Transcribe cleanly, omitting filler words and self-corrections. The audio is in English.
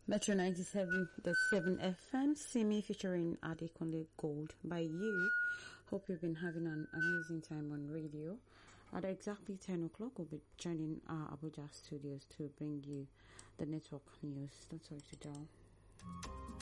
Metro 97.7 FM, Simi featuring Adekunle Gold by you. Hope you've been having an amazing time on radio. At exactly 10 o'clock, we'll be joining our Abuja studios to bring you the network news. Don't worry to dial.